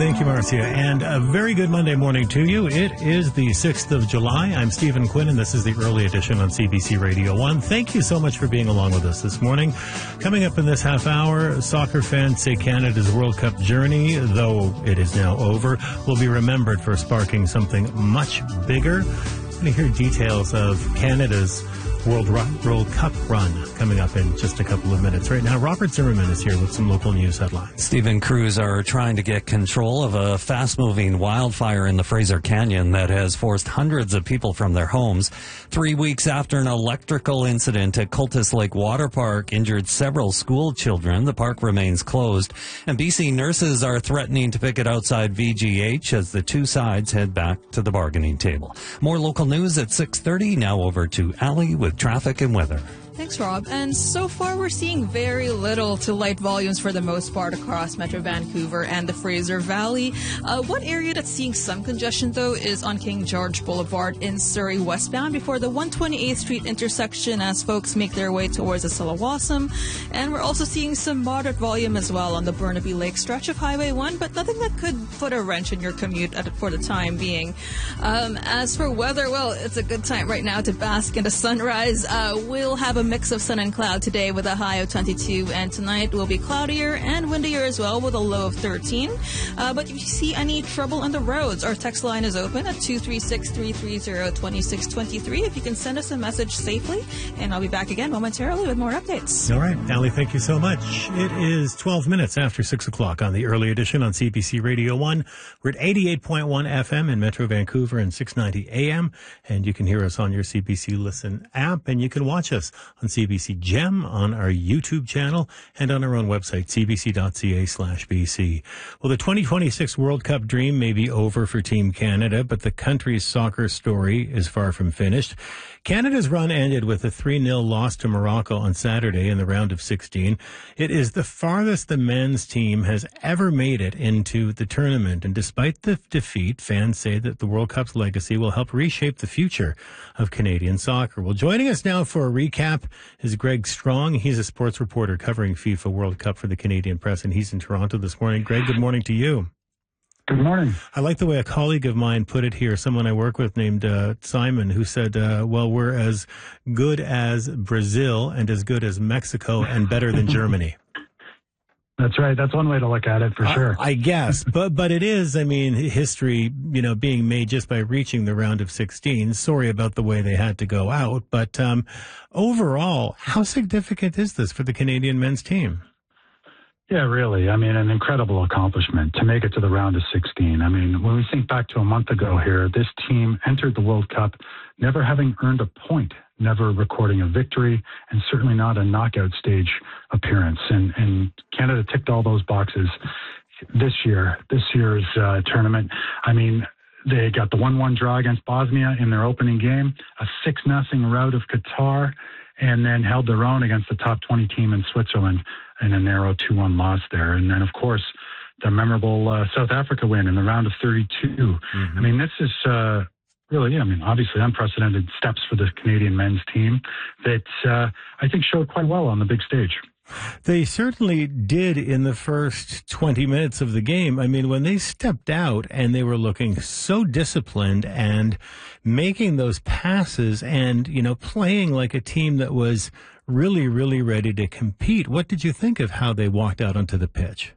Thank you, Marcia, and a very good Monday morning to you. It is the 6th of July. I'm Stephen Quinn, and this is the early edition on CBC Radio 1. Thank you so much for being along with us this morning. Coming up in this half hour, soccer fans say Canada's World Cup journey, though it is now over, will be remembered for sparking something much bigger. We're going to hear details of Canada's World Cup run coming up in just a couple of minutes. Right now, Robert Zimmerman is here with some local news headlines. Stephen crews are trying to get control of a fast-moving wildfire in the Fraser Canyon that has forced hundreds of people from their homes. 3 weeks after an electrical incident at Cultus Lake Water Park injured several school children, the park remains closed. And BC nurses are threatening to picket outside VGH as the two sides head back to the bargaining table. More local news at 6:30. Now over to Ali with traffic and weather. Thanks, Rob. And so far, we're seeing very little to light volumes for the most part across Metro Vancouver and the Fraser Valley. One area that's seeing some congestion, though, is on King George Boulevard in Surrey westbound before the 128th Street intersection as folks make their way towards the Silawasam. And we're also seeing some moderate volume as well on the Burnaby Lake stretch of Highway 1, but nothing that could put a wrench in your commute for the time being. As for weather, well, it's a good time right now to bask in the sunrise. We'll have a mix of sun and cloud today with a high of 22, and tonight will be cloudier and windier as well with a low of 13. But if you see any trouble on the roads, our text line is open at 236-330-2623. If you can send us a message safely, and I'll be back again momentarily with more updates. All right, Ali, thank you so much. It is 12 minutes after 6 o'clock on the early edition on CBC Radio 1. We're at 88.1 FM in Metro Vancouver and 690 AM, and you can hear us on your CBC Listen app, and you can watch us on CBC Gem, on our YouTube channel, and on our own website, cbc.ca/BC. Well, the 2026 World Cup dream may be over for Team Canada, but the country's soccer story is far from finished. Canada's run ended with a 3-0 loss to Morocco on Saturday in the round of 16. It is the farthest the men's team has ever made it into the tournament, and despite the defeat, fans say that the World Cup's legacy will help reshape the future of Canadian soccer. Well, joining us now for a recap is Greg Strong. He's a sports reporter covering FIFA World Cup for the Canadian Press, and he's in Toronto this morning. Greg, good morning to you. Good morning. I like the way a colleague of mine put it here, someone I work with named Simon, who said, well, we're as good as Brazil and as good as Mexico and better than Germany. That's right. That's one way to look at it for sure. I guess. But it is, I mean, history, being made just by reaching the round of 16. Sorry about the way they had to go out. But overall, how significant is this for the Canadian men's team? Yeah, really. I mean, an incredible accomplishment to make it to the round of 16. I mean, when we think back to a month ago here, this team entered the World Cup never having earned a point, never recording a victory, and certainly not a knockout stage appearance. And Canada ticked all those boxes this year's tournament. I mean, they got the 1-1 draw against Bosnia in their opening game, a 6-0 rout of Qatar, and then held their own against the top 20 team in Switzerland in a narrow 2-1 loss there. And then, of course, the memorable South Africa win in the round of 32. Mm-hmm. I mean, this is really, obviously unprecedented steps for the Canadian men's team that I think showed quite well on the big stage. They certainly did in the first 20 minutes of the game. I mean, when they stepped out and they were looking so disciplined and making those passes and, playing like a team that was really, really ready to compete. What did you think of how they walked out onto the pitch?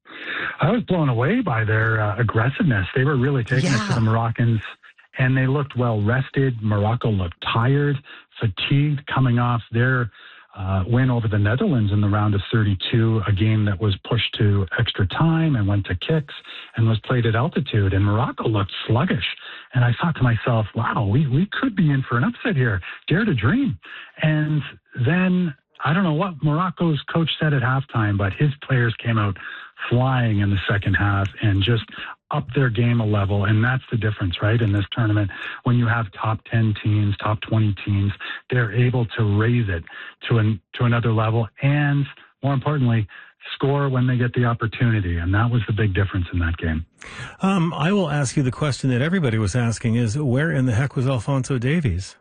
I was blown away by their aggressiveness. They were really taking it to the Moroccans, and they looked well rested. Morocco looked tired, fatigued, coming off their win over the Netherlands in the round of 32, a game that was pushed to extra time and went to kicks and was played at altitude. And Morocco looked sluggish. And I thought to myself, wow, we could be in for an upset here. Dare to dream. And then I don't know what Morocco's coach said at halftime, but his players came out flying in the second half and just up their game a level. And that's the difference, right, in this tournament. When you have top 10 teams, top 20 teams, they're able to raise it to another level and, more importantly, score when they get the opportunity. And that was the big difference in that game. I will ask you the question that everybody was asking is, where in the heck was Alphonso Davies?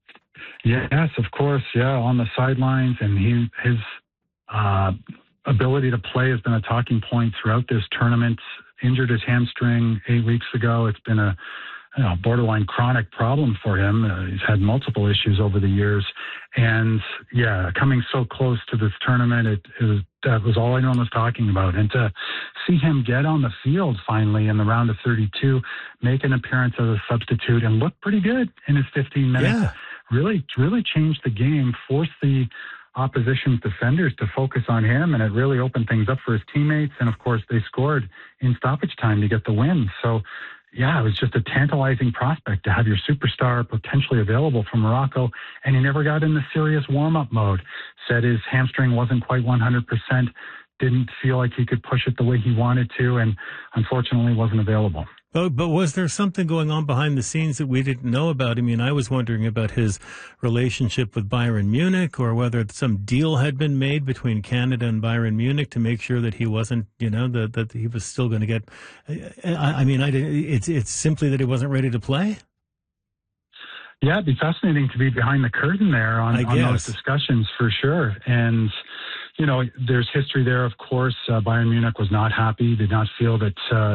Yes, of course. Yeah, on the sidelines. And his ability to play has been a talking point throughout this tournament. injured his hamstring 8 weeks ago. It's been a borderline chronic problem for him. He's had multiple issues over the years. And yeah, coming so close to this tournament, that was all anyone was talking about. And to see him get on the field finally in the round of 32, make an appearance as a substitute and look pretty good in his 15 minutes, really changed the game, forced the opposition's defenders to focus on him, and it really opened things up for his teammates. And of course, they scored in stoppage time to get the win. So yeah, it was just a tantalizing prospect to have your superstar potentially available for Morocco, and he never got in the serious warm-up mode. Said his hamstring wasn't quite 100%, didn't feel like he could push it the way he wanted to, and unfortunately wasn't available. But was there something going on behind the scenes that we didn't know about? I mean, I was wondering about his relationship with Bayern Munich, or whether some deal had been made between Canada and Bayern Munich to make sure that he wasn't, that he was still going to get. It's simply that he wasn't ready to play. Yeah, it'd be fascinating to be behind the curtain there on those discussions for sure. And there's history there, of course. Bayern Munich was not happy, did not feel that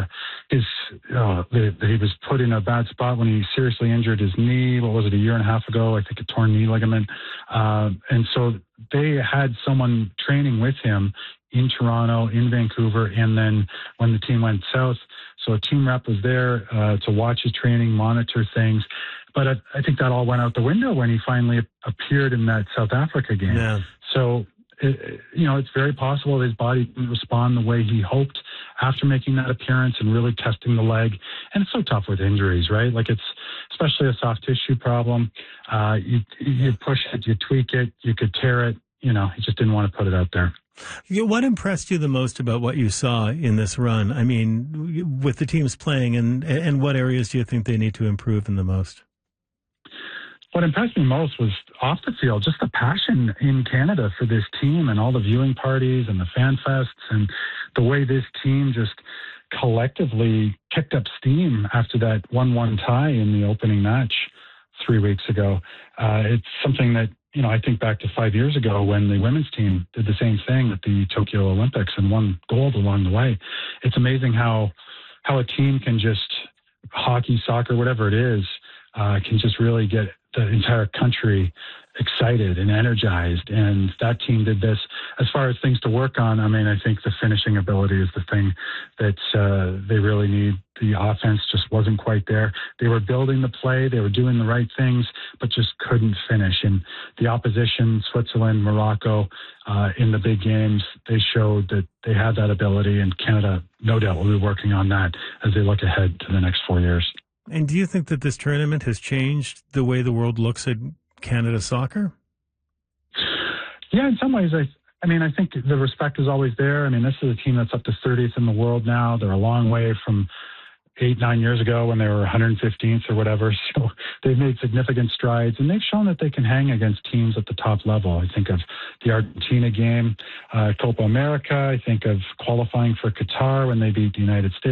that he was put in a bad spot when he seriously injured his knee. What was it, a year and a half ago? I think a torn knee ligament. And so they had someone training with him in Toronto, in Vancouver, and then when the team went south, so a team rep was there to watch his training, monitor things. But I think that all went out the window when he finally appeared in that South Africa game. Yeah. So it's very possible his body didn't respond the way he hoped after making that appearance and really testing the leg. And it's so tough with injuries, right? Like, it's especially a soft tissue problem. You push it, you tweak it, you could tear it. He just didn't want to put it out there. What impressed you the most about what you saw in this run? I mean, with the teams playing, and what areas do you think they need to improve in the most? What impressed me most was off the field, just the passion in Canada for this team and all the viewing parties and the fan fests and the way this team just collectively kicked up steam after that 1-1 tie in the opening match 3 weeks ago. It's something that, I think back to 5 years ago when the women's team did the same thing at the Tokyo Olympics and won gold along the way. It's amazing how a team can just, hockey, soccer, whatever it is, can just really get the entire country excited and energized. And that team did this. As far as things to work on, I think the finishing ability is the thing that they really need. The offense just wasn't quite there. They were building the play. They were doing the right things, but just couldn't finish. And the opposition, Switzerland, Morocco, in the big games, they showed that they had that ability. And Canada, no doubt, will be working on that as they look ahead to the next 4 years. And do you think that this tournament has changed the way the world looks at Canada soccer? Yeah, in some ways, I think the respect is always there. This is a team that's up to 30th in the world now. They're a long way from 8-9 years ago when they were 115th or whatever. So they've made significant strides, and they've shown that they can hang against teams at the top level. I think of the Argentina game, Copa America. I think of qualifying for Qatar when they beat the United States.